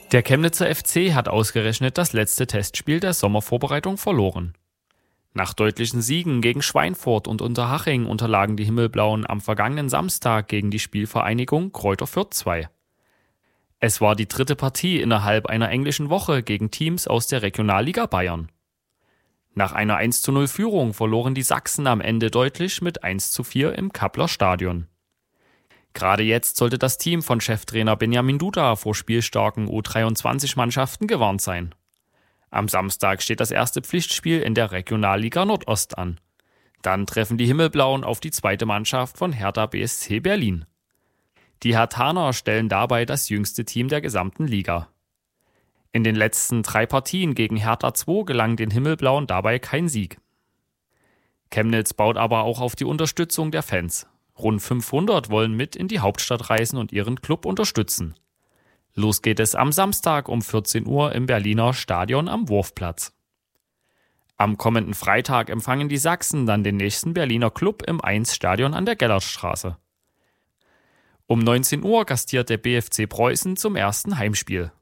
Der Chemnitzer FC hat ausgerechnet das letzte Testspiel der Sommervorbereitung verloren. Nach deutlichen Siegen gegen Schweinfurt und Unterhaching unterlagen die Himmelblauen am vergangenen Samstag gegen die Spielvereinigung Greuther Fürth 2. Es war die dritte Partie innerhalb einer englischen Woche gegen Teams aus der Regionalliga Bayern. Nach einer 1:0 Führung verloren die Sachsen am Ende deutlich mit 1:4 im Kappler Stadion. Gerade jetzt sollte das Team von Cheftrainer Benjamin Duda vor spielstarken U23-Mannschaften gewarnt sein. Am Samstag steht das erste Pflichtspiel in der Regionalliga Nordost an. Dann treffen die Himmelblauen auf die zweite Mannschaft von Hertha BSC Berlin. Die Herthaner stellen dabei das jüngste Team der gesamten Liga. In den letzten 3 Partien gegen Hertha 2 gelang den Himmelblauen dabei kein Sieg. Chemnitz baut aber auch auf die Unterstützung der Fans. Rund 500 wollen mit in die Hauptstadt reisen und ihren Club unterstützen. Los geht es am Samstag um 14 Uhr im Berliner Stadion am Wurfplatz. Am kommenden Freitag empfangen die Sachsen dann den nächsten Berliner Club im 1-Stadion an der Gellertstraße. Um 19 Uhr gastiert der BFC Preußen zum ersten Heimspiel.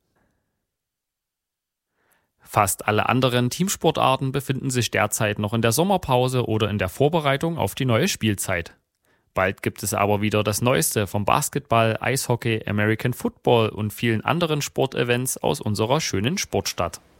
Fast alle anderen Teamsportarten befinden sich derzeit noch in der Sommerpause oder in der Vorbereitung auf die neue Spielzeit. Bald gibt es aber wieder das Neueste vom Basketball, Eishockey, American Football und vielen anderen Sportevents aus unserer schönen Sportstadt.